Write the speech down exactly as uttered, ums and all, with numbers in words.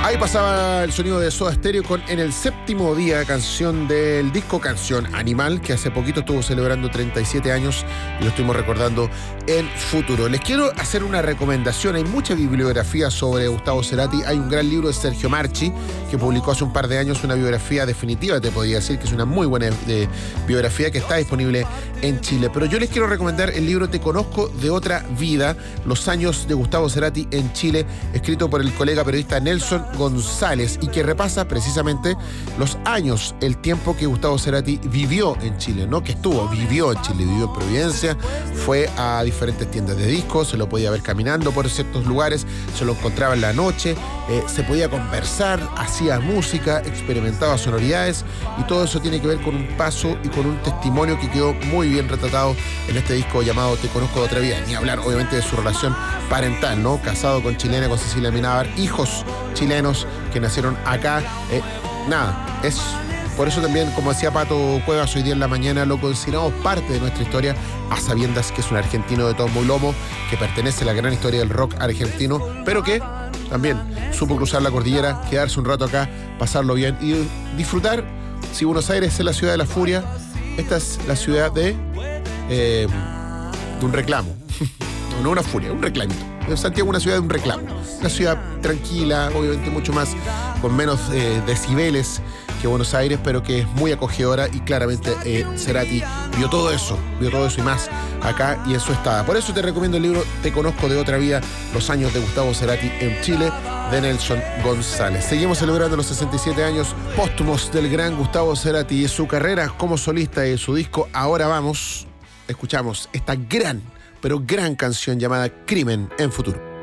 Ahí pasaba el sonido de Soda Stereo con En el séptimo día, canción del disco Canción Animal, que hace poquito estuvo celebrando treinta y siete años y lo estuvimos recordando en Futuro. Les quiero hacer una recomendación. Hay mucha bibliografía sobre Gustavo Cerati. Hay un gran libro de Sergio Marchi que publicó hace un par de años una biografía definitiva, te podría decir que es una muy buena de, biografía que está disponible en Chile. Pero yo les quiero recomendar el libro Te conozco de otra vida, los años de Gustavo Cerati en Chile, escrito por el colega periodista Nelson González y que repasa precisamente los años, el tiempo que Gustavo Cerati vivió en Chile, no que estuvo, vivió en Chile, vivió en Providencia, fue a diferentes tiendas de discos, se lo podía ver caminando por ciertos lugares, se lo encontraba en la noche, eh, se podía conversar, hacía música, experimentaba sonoridades y todo eso tiene que ver con un paso y con un testimonio que quedó muy bien retratado en este disco llamado Te conozco de otra vida, ni hablar obviamente de su relación parental, ¿no? Casado con chilena, con Cecilia Amenábar, hijos chilenos que nacieron acá. Eh, nada, es por eso también, como decía Pato Cuevas hoy día en la mañana, lo consideramos parte de nuestra historia, a sabiendas que es un argentino de tomo y lomo, que pertenece a la gran historia del rock argentino, pero que también supo cruzar la cordillera, quedarse un rato acá, pasarlo bien y disfrutar. Si Buenos Aires es la ciudad de la furia, esta es la ciudad de, eh, de un reclamo. No, no una furia, un reclamito. Santiago es una ciudad de un reclamo. Una ciudad tranquila, obviamente mucho más, con menos eh, decibeles que Buenos Aires, pero que es muy acogedora y claramente eh, Cerati vio todo eso, vio todo eso y más acá y eso está. Por eso te recomiendo el libro Te conozco de otra vida, los años de Gustavo Cerati en Chile, de Nelson González. Seguimos celebrando los sesenta y siete años póstumos del gran Gustavo Cerati y su carrera como solista y su disco Ahora Vamos. Escuchamos esta gran pero gran canción llamada Crimen en Futuro.